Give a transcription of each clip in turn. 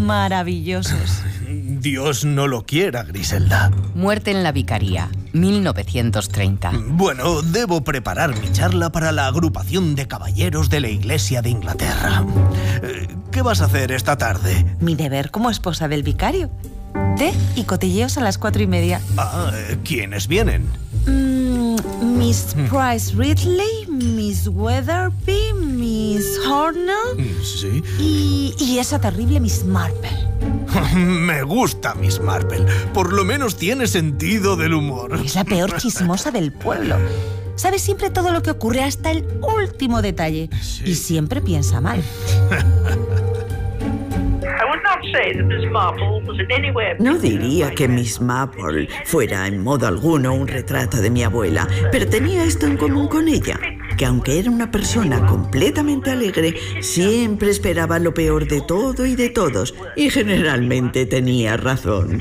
maravillosos. Dios no lo quiera, Griselda. Muerte en la Vicaría, 1930. Bueno, debo preparar mi charla para la agrupación de caballeros de la Iglesia de Inglaterra. ¿Qué vas a hacer esta tarde? Mi deber como esposa del vicario. Té y cotilleos a las 4:30. ¿Quiénes vienen? Miss Price Ridley, Miss Weatherby, Miss Hornell. Sí. Y esa terrible Miss Marple. Me gusta Miss Marple. Por lo menos tiene sentido del humor. Es la peor chismosa del pueblo. Sabe siempre todo lo que ocurre hasta el último detalle. Sí. Y siempre piensa mal. No diría que Miss Marple fuera en modo alguno un retrato de mi abuela, pero tenía esto en común con ella, que aunque era una persona completamente alegre, siempre esperaba lo peor de todo y de todos, y generalmente tenía razón.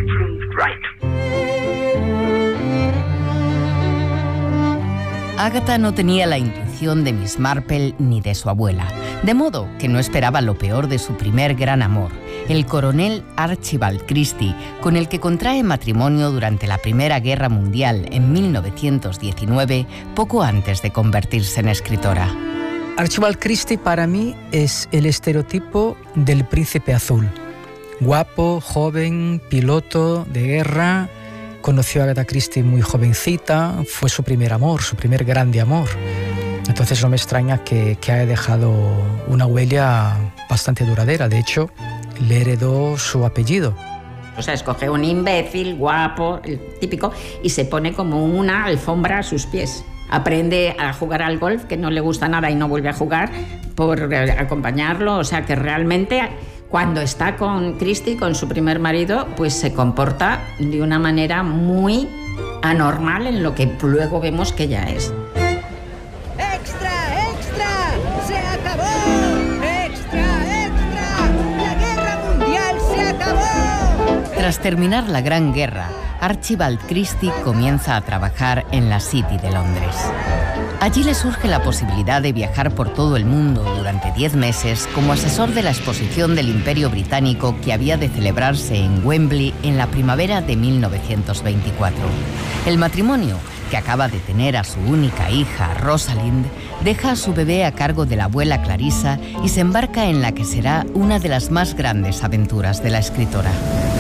Agatha no tenía la intuición de Miss Marple ni de su abuela, de modo que no esperaba lo peor de su primer gran amor, el coronel Archibald Christie, con el que contrae matrimonio durante la Primera Guerra Mundial en 1919, poco antes de convertirse en escritora. Archibald Christie para mí es el estereotipo del príncipe azul. Guapo, joven, piloto de guerra. Conoció a Agatha Christie muy jovencita, fue su primer amor, su primer grande amor. Entonces no me extraña que haya dejado una huella bastante duradera. De hecho, le heredó su apellido. O sea, escoge un imbécil, guapo, el típico, y se pone como una alfombra a sus pies. Aprende a jugar al golf, que no le gusta nada y no vuelve a jugar, por acompañarlo. O sea, que realmente cuando está con Christie, con su primer marido, pues se comporta de una manera muy anormal en lo que luego vemos que ella es. ¡Extra, extra! ¡Se acabó! ¡Extra, extra! ¡La guerra mundial se acabó! Tras terminar la Gran Guerra, Archibald Christie comienza a trabajar en la City de Londres. Allí le surge la posibilidad de viajar por todo el mundo durante 10 meses como asesor de la exposición del Imperio Británico que había de celebrarse en Wembley en la primavera de 1924. El matrimonio, que acaba de tener a su única hija, Rosalind, deja a su bebé a cargo de la abuela Clarissa y se embarca en la que será una de las más grandes aventuras de la escritora.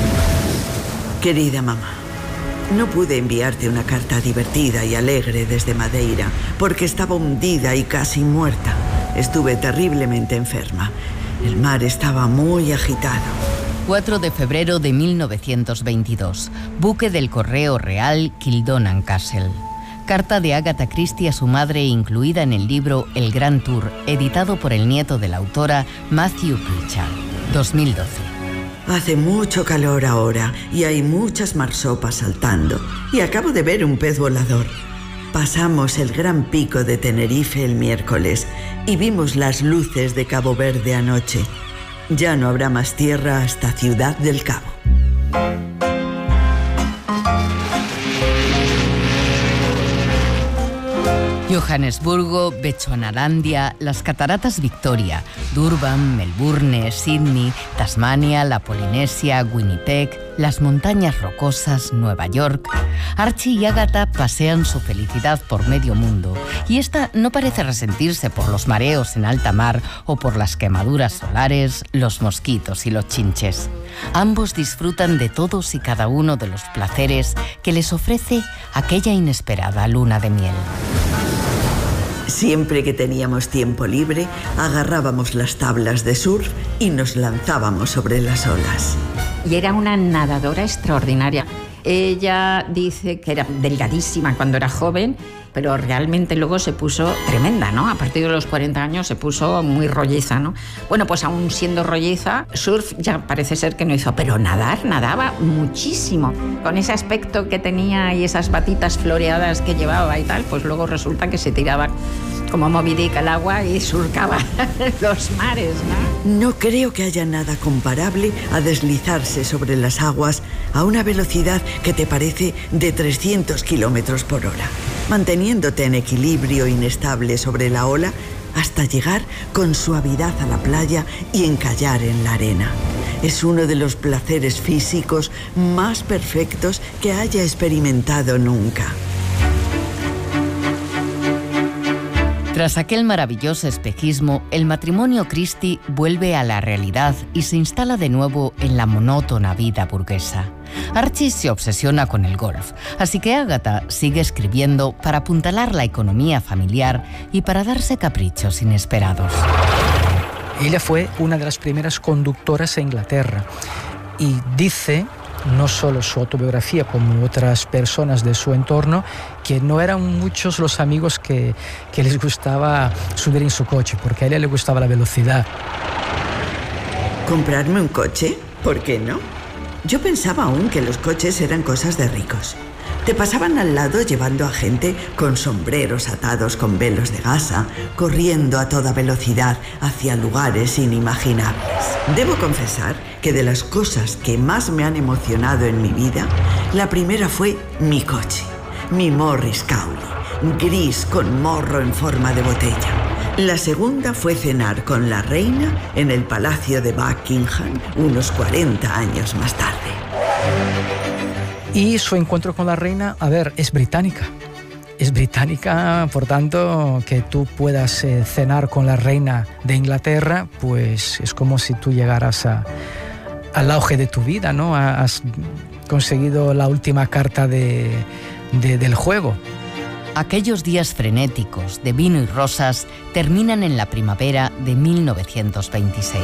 Querida mamá, no pude enviarte una carta divertida y alegre desde Madeira porque estaba hundida y casi muerta. Estuve terriblemente enferma. El mar estaba muy agitado. 4 de febrero de 1922. Buque del Correo Real Kildonan Castle. Carta de Agatha Christie a su madre incluida en el libro El Gran Tour, editado por el nieto de la autora, Matthew Pritchard. 2012. Hace mucho calor ahora y hay muchas marsopas saltando. Y acabo de ver un pez volador. Pasamos el gran pico de Tenerife el miércoles y vimos las luces de Cabo Verde anoche. Ya no habrá más tierra hasta Ciudad del Cabo. Johannesburgo, Bechuanalandia, las Cataratas Victoria, Durban, Melbourne, Sydney, Tasmania, la Polinesia, Winnipeg, las montañas rocosas, Nueva York. Archie y Agatha pasean su felicidad por medio mundo y esta no parece resentirse por los mareos en alta mar o por las quemaduras solares, los mosquitos y los chinches. Ambos disfrutan de todos y cada uno de los placeres que les ofrece aquella inesperada luna de miel. Siempre que teníamos tiempo libre, agarrábamos las tablas de surf y nos lanzábamos sobre las olas. Y era una nadadora extraordinaria. Ella dice que era delgadísima cuando era joven, pero realmente luego se puso tremenda, ¿no? A partir de los 40 años se puso muy rolliza, ¿no? Bueno, pues aún siendo rolliza, surf ya parece ser que no hizo, pero nadaba muchísimo. Con ese aspecto que tenía y esas batitas floreadas que llevaba y tal, pues luego resulta que se tiraba como Moby Dick al agua y surcaba los mares, ¿no? No creo que haya nada comparable a deslizarse sobre las aguas a una velocidad que te parece de 300 kilómetros por hora, manteniéndote en equilibrio inestable sobre la ola hasta llegar con suavidad a la playa y encallar en la arena. Es uno de los placeres físicos más perfectos que haya experimentado nunca. Tras aquel maravilloso espejismo, el matrimonio Christie vuelve a la realidad y se instala de nuevo en la monótona vida burguesa. Archie se obsesiona con el golf, así que Agatha sigue escribiendo para apuntalar la economía familiar y para darse caprichos inesperados. Ella fue una de las primeras conductoras en Inglaterra y dice, no solo su autobiografía como otras personas de su entorno, que no eran muchos los amigos que les gustaba subir en su coche, porque a ella le gustaba la velocidad. ¿Comprarme un coche? ¿Por qué no? Yo pensaba aún que los coches eran cosas de ricos. Te pasaban al lado llevando a gente con sombreros atados con velos de gasa, corriendo a toda velocidad hacia lugares inimaginables. Debo confesar que de las cosas que más me han emocionado en mi vida, la primera fue mi coche, mi Morris Cowley, gris con morro en forma de botella. La segunda fue cenar con la reina en el Palacio de Buckingham unos 40 años más tarde. Y su encuentro con la reina, es británica. Es británica, por tanto, que tú puedas cenar con la reina de Inglaterra, pues es como si tú llegaras al auge de tu vida, ¿no? Has conseguido la última carta del juego. Aquellos días frenéticos de vino y rosas terminan en la primavera de 1926.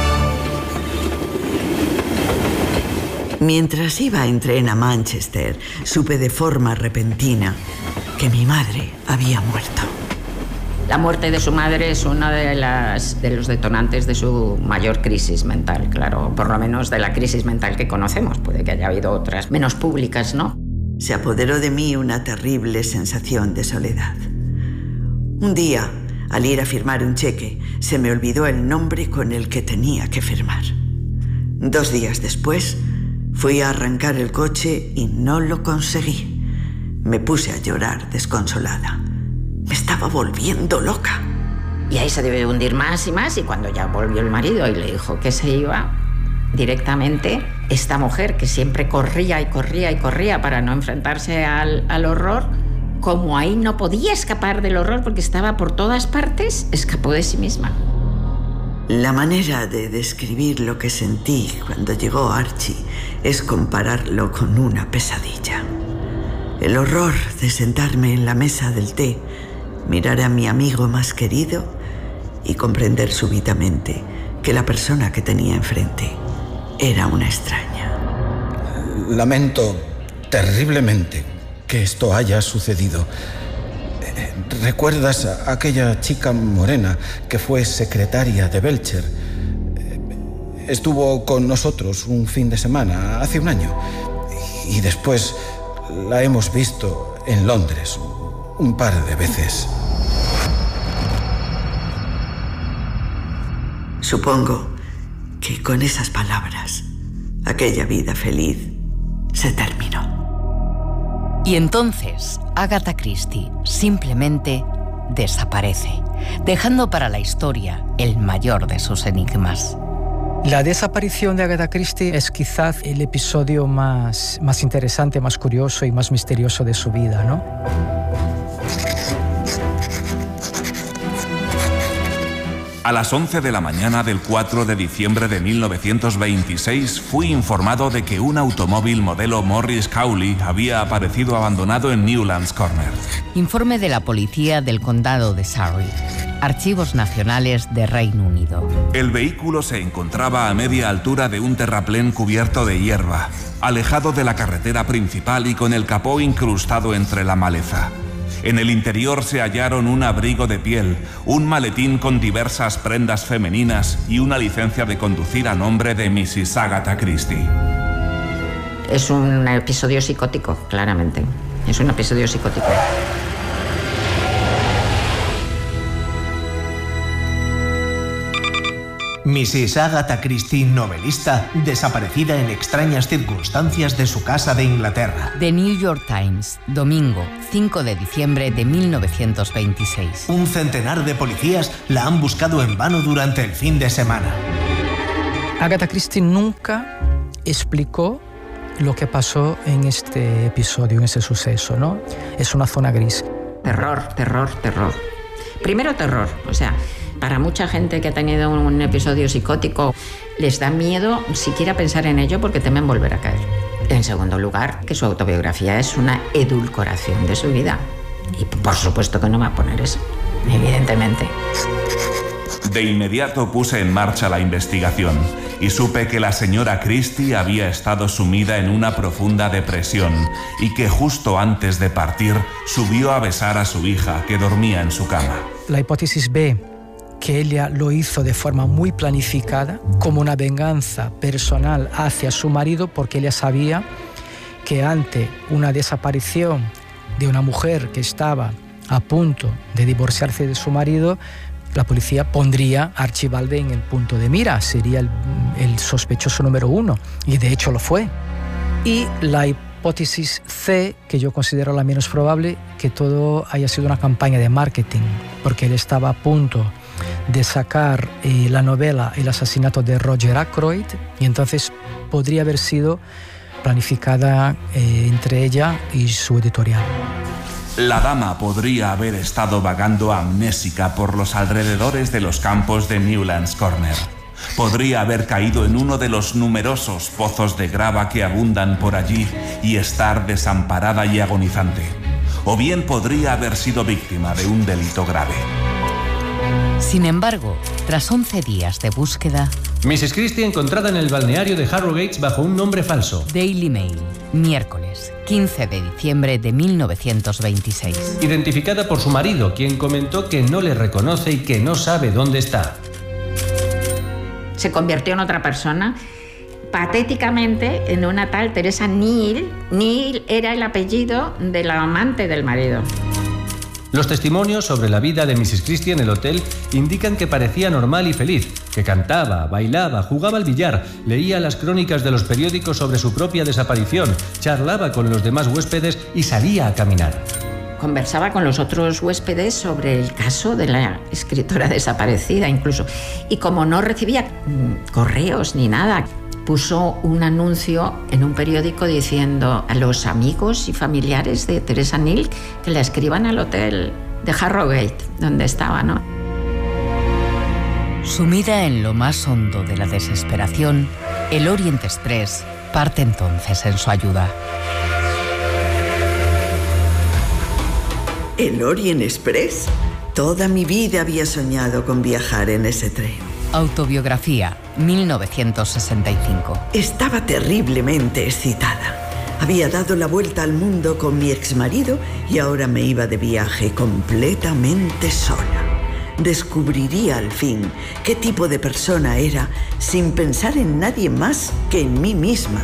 Mientras iba en tren a Manchester, supe de forma repentina que mi madre había muerto. La muerte de su madre es uno de los detonantes de su mayor crisis mental, claro, por lo menos de la crisis mental que conocemos. Puede que haya habido otras menos públicas, ¿no? Se apoderó de mí una terrible sensación de soledad. Un día, al ir a firmar un cheque, se me olvidó el nombre con el que tenía que firmar. 2 días después, fui a arrancar el coche y no lo conseguí. Me puse a llorar desconsolada. Me estaba volviendo loca. Y ahí se debe hundir más y más, y cuando ya volvió el marido y le dijo que se iba, directamente esta mujer que siempre corría y corría y corría para no enfrentarse al horror, como ahí no podía escapar del horror porque estaba por todas partes, escapó de sí misma. La manera de describir lo que sentí cuando llegó Archie es compararlo con una pesadilla. El horror de sentarme en la mesa del té, mirar a mi amigo más querido y comprender súbitamente que la persona que tenía enfrente era una extraña. Lamento terriblemente que esto haya sucedido. ¿Recuerdas a aquella chica morena que fue secretaria de Belcher? Estuvo con nosotros un fin de semana hace un año y después la hemos visto en Londres un par de veces. Supongo que con esas palabras, aquella vida feliz se terminó. Y entonces, Agatha Christie simplemente desaparece, dejando para la historia el mayor de sus enigmas. La desaparición de Agatha Christie es quizás el episodio más interesante, más curioso y más misterioso de su vida, ¿no? A las 11 de la mañana del 4 de diciembre de 1926 fui informado de que un automóvil modelo Morris Cowley había aparecido abandonado en Newlands Corner. Informe de la policía del condado de Surrey. Archivos Nacionales de Reino Unido. El vehículo se encontraba a media altura de un terraplén cubierto de hierba, alejado de la carretera principal y con el capó incrustado entre la maleza. En el interior se hallaron un abrigo de piel, un maletín con diversas prendas femeninas y una licencia de conducir a nombre de Mrs. Agatha Christie. Es un episodio psicótico, claramente. Es un episodio psicótico. Mrs. Agatha Christie, novelista, desaparecida en extrañas circunstancias de su casa de Inglaterra. The New York Times, domingo, 5 de diciembre de 1926. Un centenar de policías la han buscado en vano durante el fin de semana. Agatha Christie nunca explicó lo que pasó en este episodio, en ese suceso, ¿no? Es una zona gris. Terror, terror, terror. Primero terror, o sea, para mucha gente que ha tenido un episodio psicótico les da miedo siquiera pensar en ello porque temen volver a caer. En segundo lugar, que su autobiografía es una edulcoración de su vida. Y por supuesto que no va a poner eso, evidentemente. De inmediato puse en marcha la investigación y supe que la señora Christie había estado sumida en una profunda depresión y que justo antes de partir subió a besar a su hija que dormía en su cama. La hipótesis B, que ella lo hizo de forma muy planificada, como una venganza personal hacia su marido, porque ella sabía que ante una desaparición de una mujer que estaba a punto de divorciarse de su marido, la policía pondría a Archibalde en el punto de mira, sería el sospechoso número 1, y de hecho lo fue. Y la hipótesis C, que yo considero la menos probable, que todo haya sido una campaña de marketing, porque él estaba a punto de sacar la novela El asesinato de Roger Ackroyd, y entonces podría haber sido planificada entre ella y su editorial. La dama podría haber estado vagando amnésica por los alrededores de los campos de Newlands Corner. Podría haber caído en uno de los numerosos pozos de grava que abundan por allí y estar desamparada y agonizante. O bien podría haber sido víctima de un delito grave. Sin embargo, tras 11 días de búsqueda... Mrs. Christie encontrada en el balneario de Harrogate bajo un nombre falso. Daily Mail, miércoles, 15 de diciembre de 1926. Identificada por su marido, quien comentó que no le reconoce y que no sabe dónde está. Se convirtió en otra persona, patéticamente, en una tal Teresa Neal. Neal era el apellido de la amante del marido. Los testimonios sobre la vida de Mrs. Christie en el hotel indican que parecía normal y feliz, que cantaba, bailaba, jugaba al billar, leía las crónicas de los periódicos sobre su propia desaparición, charlaba con los demás huéspedes y salía a caminar. Conversaba con los otros huéspedes sobre el caso de la escritora desaparecida incluso. Y como no recibía correos ni nada, puso un anuncio en un periódico diciendo a los amigos y familiares de Teresa Neal que la escriban al hotel de Harrogate, donde estaba, ¿no? Sumida en lo más hondo de la desesperación, el Orient Express parte entonces en su ayuda. ¿El Orient Express? Toda mi vida había soñado con viajar en ese tren. Autobiografía, 1965. Estaba terriblemente excitada. Había dado la vuelta al mundo con mi exmarido y ahora me iba de viaje completamente sola. Descubriría al fin qué tipo de persona era sin pensar en nadie más que en mí misma.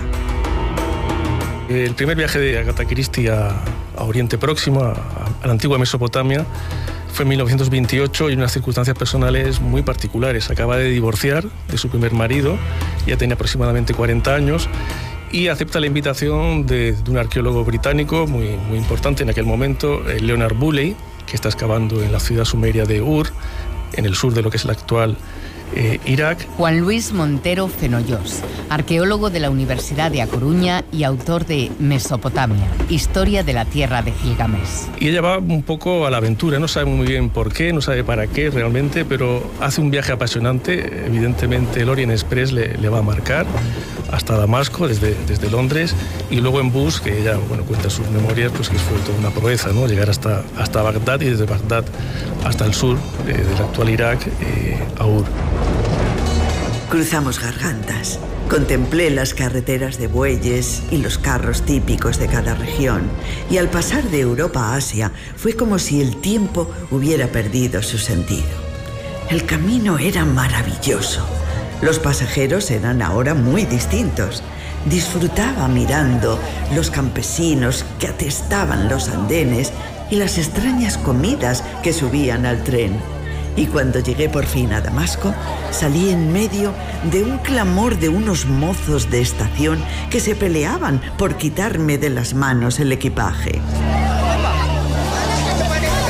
El primer viaje de Agatha Christie a Oriente Próximo, a la antigua Mesopotamia, fue en 1928 y en unas circunstancias personales muy particulares. Acaba de divorciar de su primer marido, ya tenía aproximadamente 40 años, y acepta la invitación de un arqueólogo británico muy importante en aquel momento, Leonard Bulley, que está excavando en la ciudad sumeria de Ur, en el sur de lo que es el actual Irak. Juan Luis Montero Fenollos, arqueólogo de la Universidad de A Coruña y autor de Mesopotamia, Historia de la Tierra de Gilgamesh. Y ella va un poco a la aventura, no sabe muy bien por qué, no sabe para qué realmente, pero hace un viaje apasionante. Evidentemente el Orient Express le va a marcar hasta Damasco, desde Londres, y luego en bus, que ella cuenta sus memorias, pues que fue toda una proeza, ¿no? Llegar hasta Bagdad y desde Bagdad hasta el sur del actual Irak, a Ur. Cruzamos gargantas. Contemplé las carreteras de bueyes y los carros típicos de cada región, y al pasar de Europa a Asia fue como si el tiempo hubiera perdido su sentido. El camino era maravilloso. Los pasajeros eran ahora muy distintos. Disfrutaba mirando los campesinos que atestaban los andenes y las extrañas comidas que subían al tren. Y cuando llegué por fin a Damasco, salí en medio de un clamor de unos mozos de estación que se peleaban por quitarme de las manos el equipaje.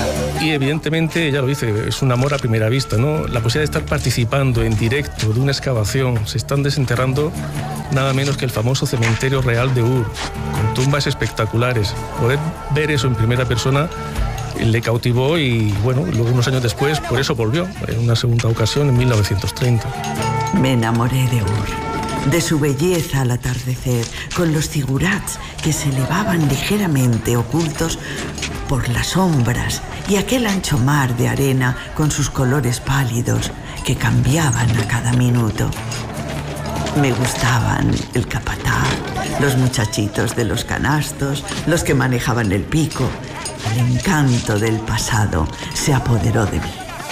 Y evidentemente, ella lo dice, es un amor a primera vista, ¿no? La posibilidad de estar participando en directo de una excavación. Se están desenterrando nada menos que el famoso cementerio real de Ur, con tumbas espectaculares. Poder ver eso en primera persona le cautivó y, bueno, luego unos años después, por eso volvió, en una segunda ocasión, en 1930. Me enamoré de Ur, de su belleza al atardecer, con los zigurats que se elevaban ligeramente ocultos por las sombras y aquel ancho mar de arena con sus colores pálidos que cambiaban a cada minuto. Me gustaban el capataz, los muchachitos de los canastos, los que manejaban el pico. El encanto del pasado se apoderó de mí.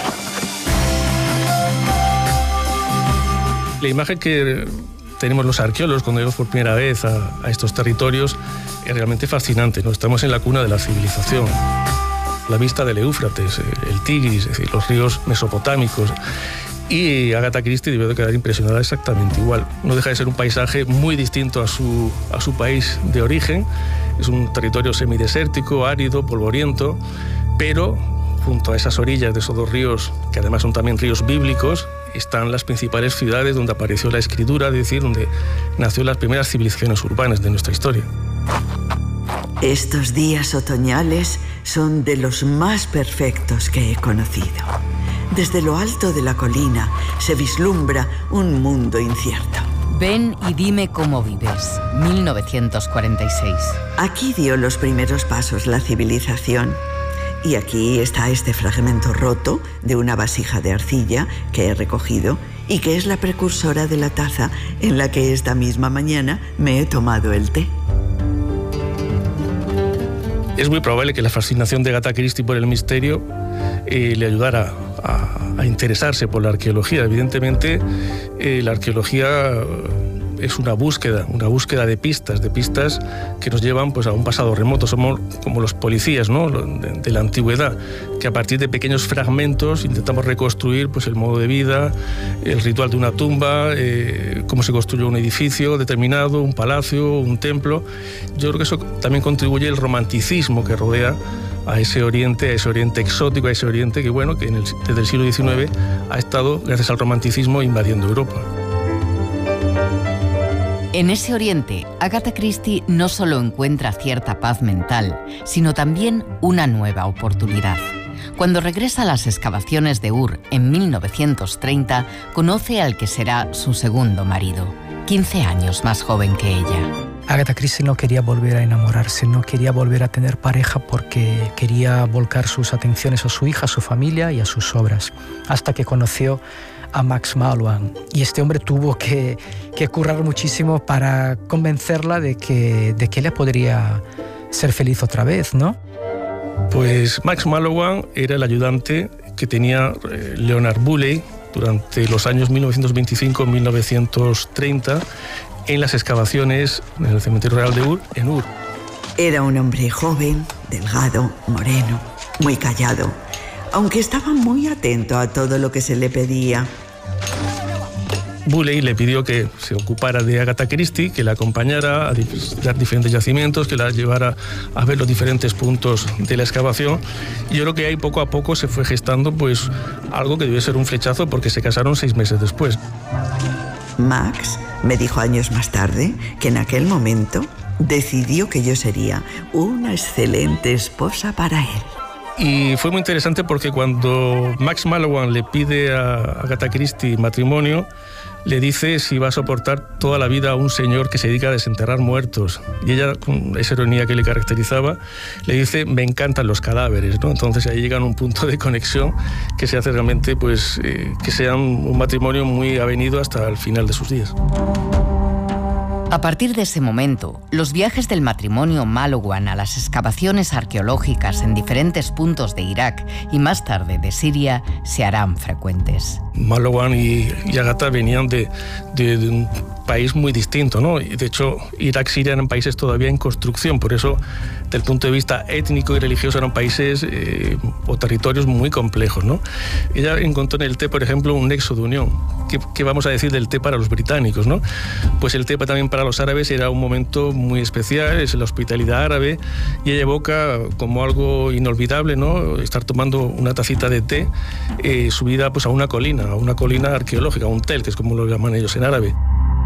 La imagen que tenemos los arqueólogos cuando llegamos por primera vez a estos territorios es realmente fascinante, ¿no? Estamos en la cuna de la civilización. La vista del Éufrates, el Tigris, es decir, los ríos mesopotámicos. Y Agatha Christie debió de quedar impresionada exactamente igual. No deja de ser un paisaje muy distinto a su país de origen. Es un territorio semidesértico, árido, polvoriento, pero junto a esas orillas de esos dos ríos, que además son también ríos bíblicos, están las principales ciudades donde apareció la escritura, es decir, donde nació las primeras civilizaciones urbanas de nuestra historia. Estos días otoñales son de los más perfectos que he conocido. Desde lo alto de la colina se vislumbra un mundo incierto. Ven y dime cómo vives, 1946. Aquí dio los primeros pasos la civilización. Y aquí está este fragmento roto de una vasija de arcilla que he recogido y que es la precursora de la taza en la que esta misma mañana me he tomado el té. Es muy probable que la fascinación de Agatha Christie por el misterio le ayudara a interesarse por la arqueología. Evidentemente, la arqueología es una búsqueda de pistas que nos llevan pues, a un pasado remoto. Somos como los policías, ¿no? de la antigüedad, que a partir de pequeños fragmentos intentamos reconstruir pues, el modo de vida, el ritual de una tumba, cómo se construyó un edificio determinado, un palacio, un templo. Yo creo que eso también contribuye al romanticismo que rodea a ese oriente exótico, a ese oriente que, bueno, que desde el siglo XIX ha estado, gracias al romanticismo, invadiendo Europa. En ese oriente, Agatha Christie no solo encuentra cierta paz mental, sino también una nueva oportunidad. Cuando regresa a las excavaciones de Ur en 1930, conoce al que será su segundo marido, 15 años más joven que ella. Agatha Christie no quería volver a enamorarse, no quería volver a tener pareja porque quería volcar sus atenciones a su hija, a su familia y a sus obras, hasta que conoció a Max Mallowan. Y este hombre tuvo que currar muchísimo para convencerla de que ella podría ser feliz otra vez, ¿no? Pues Max Mallowan era el ayudante que tenía Leonard Bulley durante los años 1925-1930 en las excavaciones en el cementerio real de Ur, en Ur. Era un hombre joven, delgado, moreno, muy callado, aunque estaba muy atento a todo lo que se le pedía. Bulley le pidió que se ocupara de Agatha Christie, que la acompañara a visitar diferentes yacimientos, que la llevara a ver los diferentes puntos de la excavación. Y yo creo que ahí poco a poco se fue gestando pues algo que debió ser un flechazo, porque se casaron 6 meses después. Max me dijo años más tarde que en aquel momento decidió que yo sería una excelente esposa para él. Y fue muy interesante porque cuando Max Mallowan le pide a Agatha Christie matrimonio, le dice si va a soportar toda la vida a un señor que se dedica a desenterrar muertos. Y ella, con esa ironía que le caracterizaba, le dice, me encantan los cadáveres, ¿no? Entonces ahí llegan a un punto de conexión que se hace realmente pues, que sea un matrimonio muy avenido hasta el final de sus días. A partir de ese momento, los viajes del matrimonio Mallowan a las excavaciones arqueológicas en diferentes puntos de Irak y más tarde de Siria se harán frecuentes. Mallowan y Agatha venían de país muy distinto, ¿no? Y de hecho, Irak y Siria eran países todavía en construcción, por eso, desde el punto de vista étnico y religioso, eran países o territorios muy complejos, ¿no? Ella encontró en el té, por ejemplo, un nexo de unión. ¿Qué vamos a decir del té para los británicos, ¿no? Pues el té también para los árabes era un momento muy especial, es la hospitalidad árabe, y ella evoca como algo inolvidable, ¿no? Estar tomando una tacita de té subida pues a una colina arqueológica, un tel, que es como lo llaman ellos en árabe.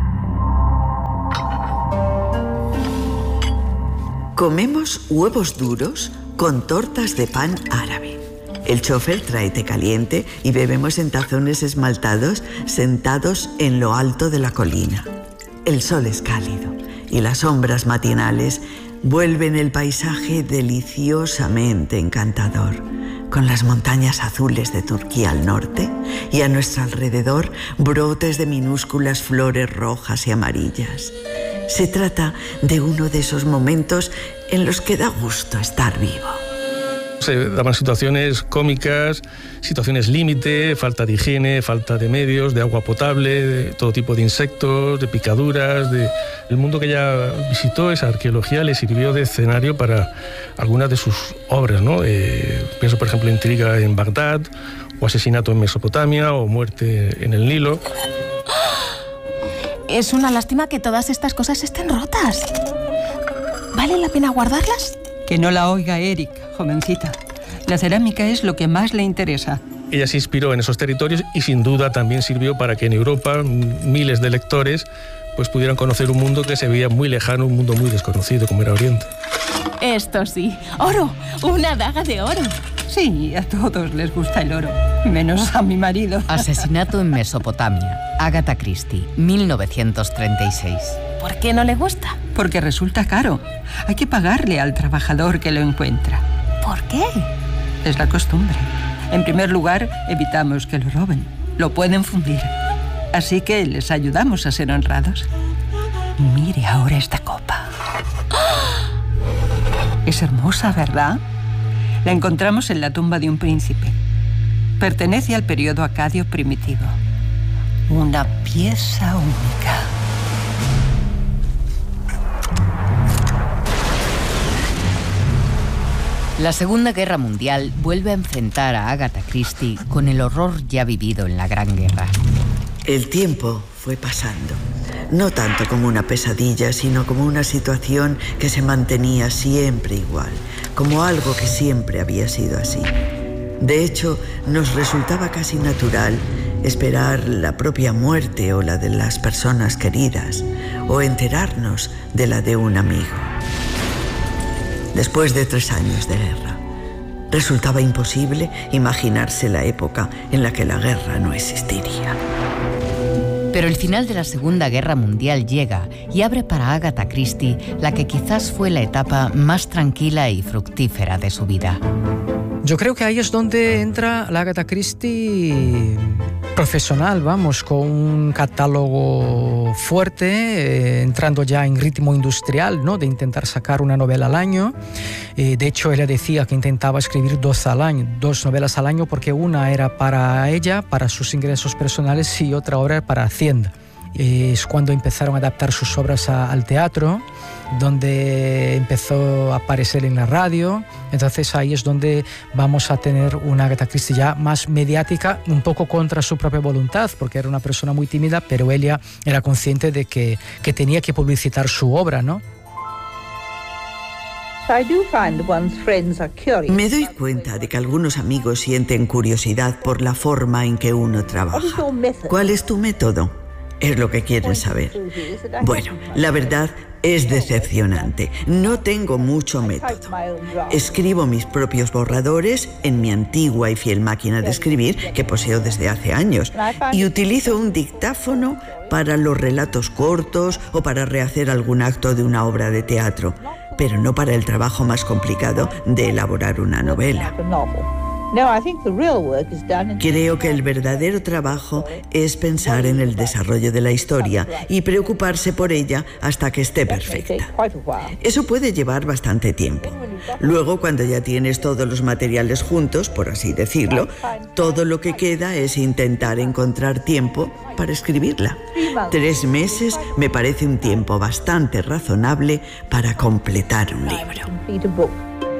Comemos huevos duros con tortas de pan árabe. El chofer trae té caliente y bebemos en tazones esmaltados sentados en lo alto de la colina. El sol es cálido y las sombras matinales vuelven el paisaje deliciosamente encantador, con las montañas azules de Turquía al norte y a nuestro alrededor brotes de minúsculas flores rojas y amarillas. Se trata de uno de esos momentos en los que da gusto estar vivo. Se daban situaciones cómicas, situaciones límite, falta de higiene, falta de medios, de agua potable, de todo tipo de insectos, de picaduras. El mundo que ella visitó, esa arqueología, le sirvió de escenario para algunas de sus obras, ¿no? Pienso, por ejemplo, Intriga en Bagdad, o Asesinato en Mesopotamia, o Muerte en el Nilo. Es una lástima que todas estas cosas estén rotas. ¿Vale la pena guardarlas? Que no la oiga Eric, jovencita. La cerámica es lo que más le interesa. Ella se inspiró en esos territorios y sin duda también sirvió para que en Europa miles de lectores pues pudieran conocer un mundo que se veía muy lejano, un mundo muy desconocido como era Oriente. Esto sí, oro, una daga de oro. Sí, a todos les gusta el oro, menos a mi marido. Asesinato en Mesopotamia, Agatha Christie, 1936. ¿Por qué no le gusta? Porque resulta caro. Hay que pagarle al trabajador que lo encuentra. ¿Por qué? Es la costumbre. En primer lugar, evitamos que lo roben. Lo pueden fundir. Así que les ayudamos a ser honrados. Mire ahora esta copa. Es hermosa, ¿verdad? La encontramos en la tumba de un príncipe. Pertenece al periodo acadio primitivo. Una pieza única. La Segunda Guerra Mundial vuelve a enfrentar a Agatha Christie con el horror ya vivido en la Gran Guerra. El tiempo fue pasando, no tanto como una pesadilla, sino como una situación que se mantenía siempre igual, como algo que siempre había sido así. De hecho, nos resultaba casi natural esperar la propia muerte o la de las personas queridas, o enterarnos de la de un amigo. Después de 3 años de guerra, resultaba imposible imaginarse la época en la que la guerra no existiría. Pero el final de la Segunda Guerra Mundial llega y abre para Agatha Christie la que quizás fue la etapa más tranquila y fructífera de su vida. Yo creo que ahí es donde entra la Agatha Christie profesional, vamos, con un catálogo fuerte, entrando ya en ritmo industrial, ¿no? De intentar sacar una novela al año. De hecho, ella decía que intentaba escribir 2 novelas al año, porque una era para ella, para sus ingresos personales, y otra obra para Hacienda. Es cuando empezaron a adaptar sus obras al teatro, donde empezó a aparecer en la radio. Entonces ahí es donde vamos a tener una Agatha Christie ya más mediática, un poco contra su propia voluntad, porque era una persona muy tímida, pero ella era consciente de que tenía que publicitar su obra, ¿no? Me doy cuenta de que algunos amigos sienten curiosidad por la forma en que uno trabaja. ¿Cuál es tu método? Es lo que quieren saber. Bueno, la verdad es decepcionante. No tengo mucho método. Escribo mis propios borradores en mi antigua y fiel máquina de escribir, que poseo desde hace años, y utilizo un dictáfono para los relatos cortos o para rehacer algún acto de una obra de teatro, pero no para el trabajo más complicado de elaborar una novela. Creo que el verdadero trabajo es pensar en el desarrollo de la historia y preocuparse por ella hasta que esté perfecta. Eso puede llevar bastante tiempo. Luego, cuando ya tienes todos los materiales juntos, por así decirlo, todo lo que queda es intentar encontrar tiempo para escribirla. 3 meses me parece un tiempo bastante razonable para completar un libro.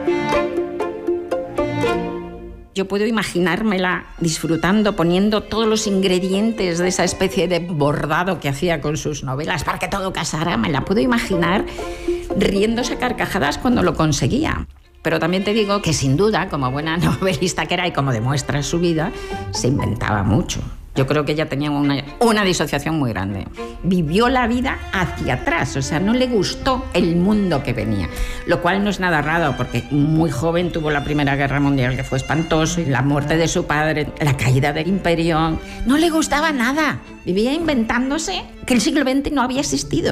Yo puedo imaginármela disfrutando, poniendo todos los ingredientes de esa especie de bordado que hacía con sus novelas para que todo casara. Me la puedo imaginar riéndose a carcajadas cuando lo conseguía. Pero también te digo que sin duda, como buena novelista que era y como demuestra su vida, se inventaba mucho. Yo creo que ella tenía una disociación muy grande. Vivió la vida hacia atrás, o sea, no le gustó el mundo que venía. Lo cual no es nada raro, porque muy joven tuvo la Primera Guerra Mundial, que fue espantoso, y la muerte de su padre, la caída del imperio. No le gustaba nada. Vivía inventándose que el siglo XX no había existido.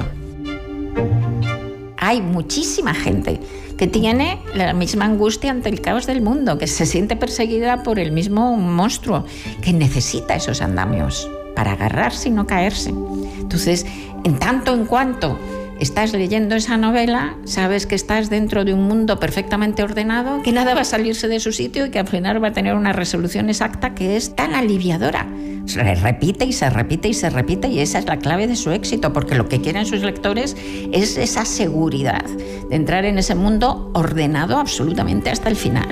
Hay muchísima gente que tiene la misma angustia ante el caos del mundo, que se siente perseguida por el mismo monstruo, que necesita esos andamios para agarrarse y no caerse. Entonces, en tanto en cuanto estás leyendo esa novela, sabes que estás dentro de un mundo perfectamente ordenado, que nada va a salirse de su sitio y que al final va a tener una resolución exacta que es tan aliviadora. Se repite y se repite y se repite, y esa es la clave de su éxito, porque lo que quieren sus lectores es esa seguridad de entrar en ese mundo ordenado absolutamente hasta el final.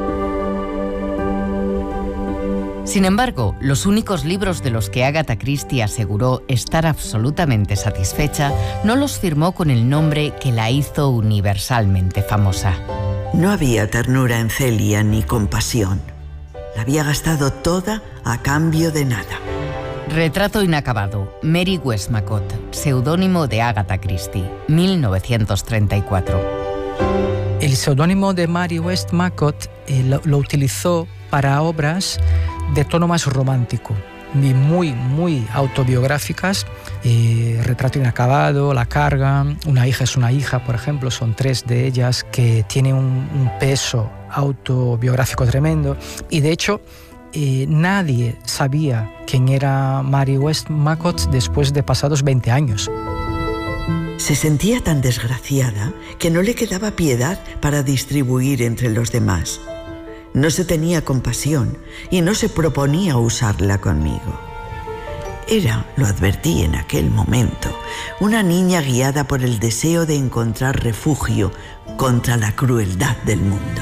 Sin embargo, los únicos libros de los que Agatha Christie aseguró estar absolutamente satisfecha no los firmó con el nombre que la hizo universalmente famosa. No había ternura en Celia ni compasión. La había gastado toda a cambio de nada. Retrato inacabado, Mary Westmacott, seudónimo de Agatha Christie, 1934. El seudónimo de Mary Westmacott lo utilizó para obras de tono más romántico y muy autobiográficas. Retrato inacabado, La carga, Una hija es una hija, por ejemplo, son 3 de ellas que tienen un peso autobiográfico tremendo. Y de hecho, nadie sabía quién era Mary Westmacott después de pasados 20 años. Se sentía tan desgraciada que no le quedaba piedad para distribuir entre los demás. No se tenía compasión y no se proponía usarla conmigo. Era, lo advertí en aquel momento, una niña guiada por el deseo de encontrar refugio contra la crueldad del mundo.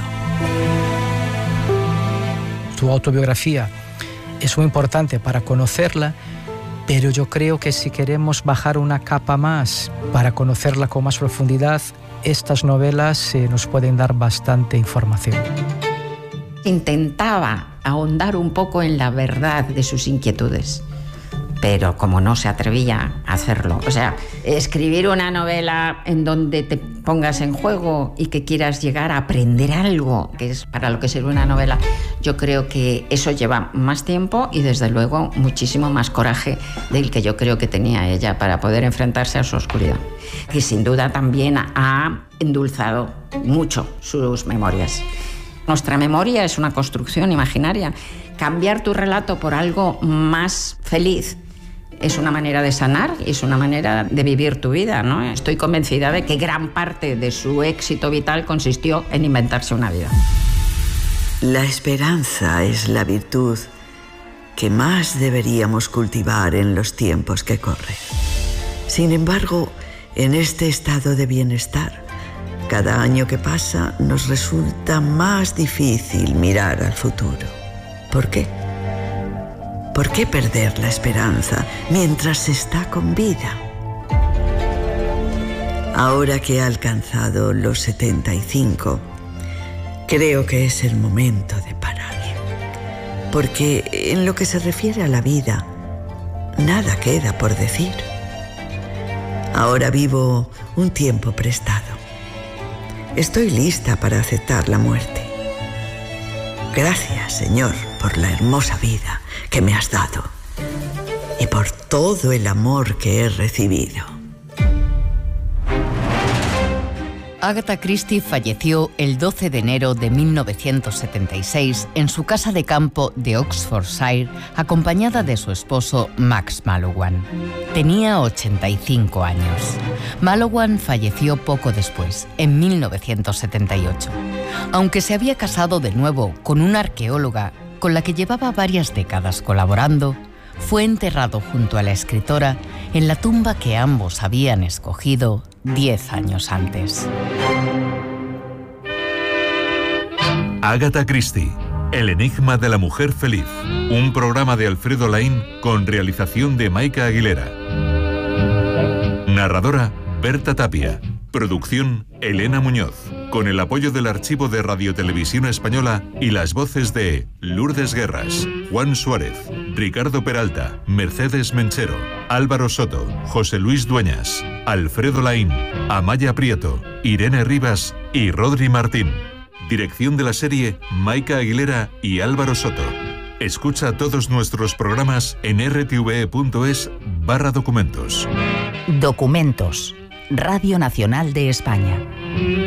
Su autobiografía es muy importante para conocerla, pero yo creo que si queremos bajar una capa más para conocerla con más profundidad, estas novelas nos pueden dar bastante información. Intentaba ahondar un poco en la verdad de sus inquietudes, pero como no se atrevía a hacerlo. O sea, escribir una novela en donde te pongas en juego y que quieras llegar a aprender algo, que es para lo que sirve una novela, yo creo que eso lleva más tiempo y desde luego muchísimo más coraje del que yo creo que tenía ella para poder enfrentarse a su oscuridad. Y sin duda también ha endulzado mucho sus memorias. Nuestra memoria es una construcción imaginaria. Cambiar tu relato por algo más feliz es una manera de sanar, es una manera de vivir tu vida, ¿no? Estoy convencida de que gran parte de su éxito vital consistió en inventarse una vida. La esperanza es la virtud que más deberíamos cultivar en los tiempos que corren. Sin embargo, en este estado de bienestar, cada año que pasa nos resulta más difícil mirar al futuro. ¿Por qué? ¿Por qué perder la esperanza mientras se está con vida? Ahora que he alcanzado los 75, creo que es el momento de parar. Porque en lo que se refiere a la vida, nada queda por decir. Ahora vivo un tiempo prestado. Estoy lista para aceptar la muerte. Gracias, Señor, por la hermosa vida que me has dado y por todo el amor que he recibido. Agatha Christie falleció el 12 de enero de 1976 en su casa de campo de Oxfordshire, acompañada de su esposo Max Mallowan. Tenía 85 años. Mallowan falleció poco después, en 1978. Aunque se había casado de nuevo con una arqueóloga con la que llevaba varias décadas colaborando, fue enterrado junto a la escritora en la tumba que ambos habían escogido 10 años antes. Agatha Christie, El enigma de la mujer feliz. Un programa de Alfredo Laín con realización de Maika Aguilera. Narradora, Berta Tapia. Producción, Elena Muñoz. Con el apoyo del Archivo de Radiotelevisión Española y las voces de Lourdes Guerras, Juan Suárez, Ricardo Peralta, Mercedes Menchero, Álvaro Soto, José Luis Dueñas, Alfredo Laín, Amaya Prieto, Irene Rivas y Rodri Martín. Dirección de la serie, Maika Aguilera y Álvaro Soto. Escucha todos nuestros programas en rtve.es/documentos. Documentos. Radio Nacional de España.